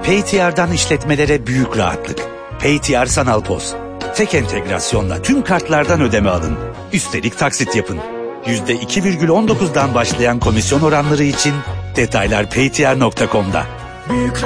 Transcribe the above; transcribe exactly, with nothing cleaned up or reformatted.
Paytr'dan işletmelere büyük rahatlık. Paytr Sanal Poz. Tek entegrasyonla tüm kartlardan ödeme alın. Üstelik taksit yapın. yüzde iki virgül on dokuzdan başlayan komisyon oranları için detaylar paytr nokta com'da. Büyük